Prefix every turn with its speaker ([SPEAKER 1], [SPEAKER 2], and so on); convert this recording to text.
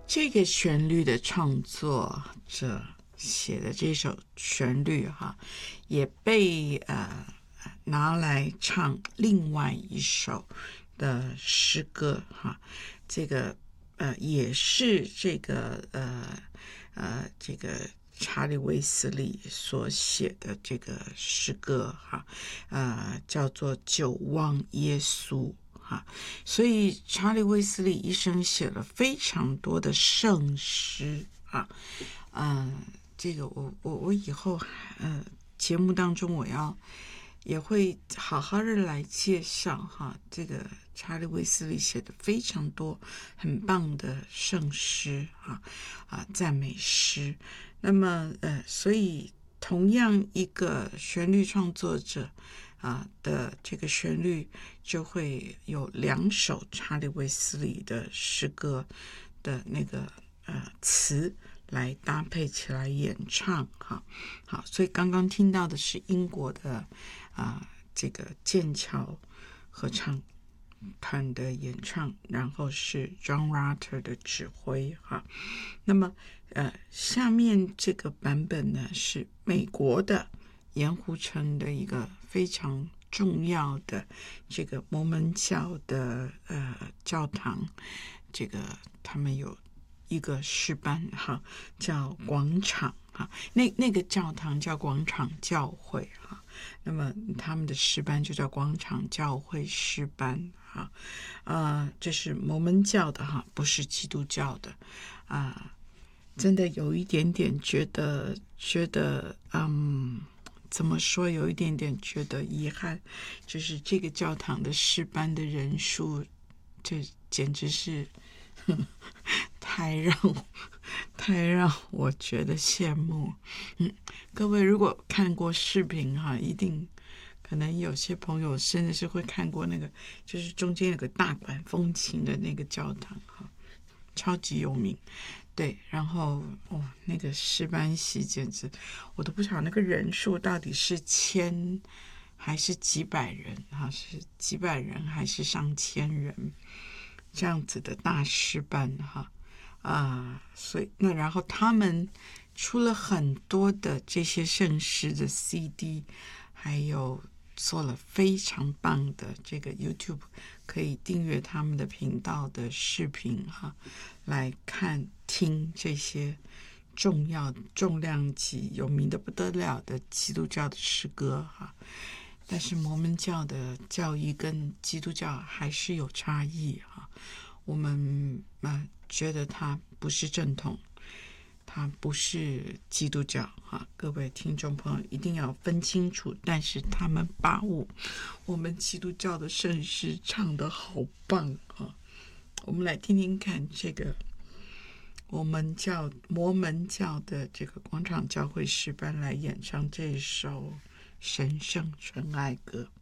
[SPEAKER 1] 这个旋律的创作者写的这首旋律也被拿来唱另外一首的诗歌这个也是这个查理卫斯理所写的这个诗歌叫做久望耶稣所以查理卫斯理一生写了非常多的圣诗这个我以后节目当中也会好好的来介绍这个查理卫斯理写的非常多很棒的圣诗赞美诗。那么所以同样一个旋律创作者的这个旋律就会有两首查理卫斯理的诗歌的那个词来搭配起来演唱好，所以刚刚听到的是英国的这个剑桥合唱团的演唱，然后是 John Rutter 的指挥那么下面这个版本呢是美国的盐湖城的一个非常重要的这个摩门教的教堂，这个他们有一个诗班叫广场那个教堂叫广场教会那么他们的诗班就叫广场教会诗班这是摩门教的不是基督教的真的有一点点觉得怎么说有一点点觉得遗憾，就是这个教堂的诗班的人数这简直是太让我觉得羡慕各位如果看过视频一定可能有些朋友甚至是会看过那个就是中间有个大管风琴的那个教堂超级有名对，然后那个诗班席简直我都不晓得那个人数到底是千还是几百人是几百人还是上千人这样子的大诗班所以那然后他们出了很多的这些圣诗的 CD， 还有做了非常棒的这个 YouTube 可以订阅他们的频道的视频来看听这些重量级有名的不得了的基督教的诗歌但是摩门教的教义跟基督教还是有差异我们觉得它不是正统，它不是基督教各位听众朋友一定要分清楚，但是他们把我们基督教的圣诗唱得好棒我们来听听看这个摩门教的这个广场教会诗班来演唱这首神圣纯爱歌。